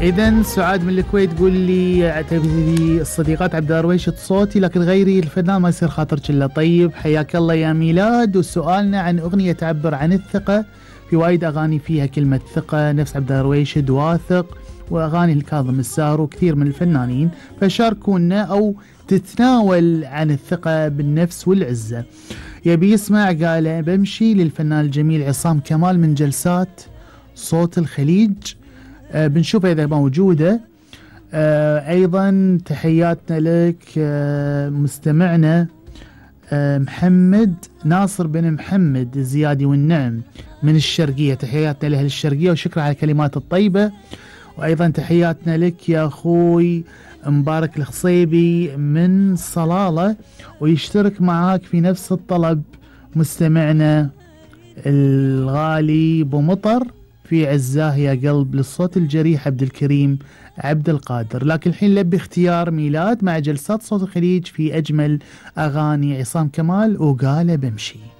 إذن سعاد من الكويت تقول لي اعتبري الصديقات عبد الرويشد صوتي لكن غيري الفنان ما يصير خاطرك إلا طيب. حياك الله يا ميلاد. وسؤالنا عن أغنية تعبر عن الثقة. في وايد أغاني فيها كلمة ثقة نفس عبد الرويشد واثق وأغاني الكاظم الساهر وكثير من الفنانين، فشاركونا أو تتناول عن الثقة بالنفس والعزة. يبي يسمع قال بمشي للفنان الجميل عصام كمال من جلسات صوت الخليج. بنشوفها إذا موجودة. أيضا تحياتنا لك مستمعنا محمد ناصر بن محمد الزيادي والنعم من الشرقية. تحياتنا لأهل الشرقية وشكرا على الكلمات الطيبة. وأيضا تحياتنا لك يا أخوي مبارك الخصيبي من صلالة ويشترك معاك في نفس الطلب مستمعنا الغالي بمطر في عزاه يا قلب للصوت الجريح عبد الكريم عبد القادر. لكن الحين لبي اختيار ميلاد مع جلسات صوت الخليج في أجمل أغاني عصام كمال وقال بمشي.